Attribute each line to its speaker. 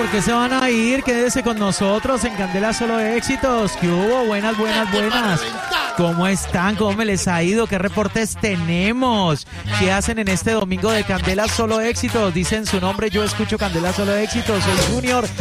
Speaker 1: ¿por qué se van a ir? Quédese con nosotros en Candela Solo Éxitos. ¿Qué hubo? Buenas. ¿Cómo están? ¿Cómo me les ha ido? ¿Qué reportes tenemos? ¿Qué hacen en este domingo de Candela Solo Éxitos? Dicen su nombre, yo escucho Candela Solo Éxitos. Soy Junior